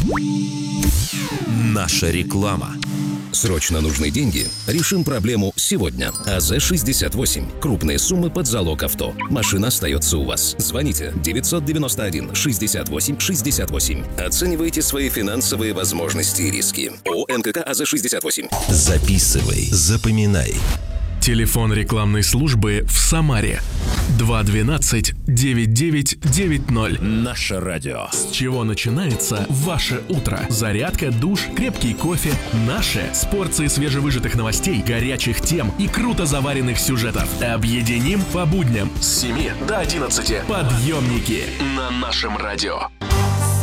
Наша реклама. Срочно нужны деньги? Решим проблему сегодня. АЗ-68. Крупные суммы под залог авто. Машина остается у вас. Звоните 991-68-68. Оценивайте свои финансовые возможности и риски. ООО НКК АЗ-68. Записывай, запоминай. Телефон рекламной службы в Самаре 212-9990. Наше радио. С чего начинается ваше утро? Зарядка, душ, крепкий кофе. Наше с порцией свежевыжатых новостей, горячих тем и круто заваренных сюжетов. Объединим по будням с 7 до 11. Подъемники на нашем радио.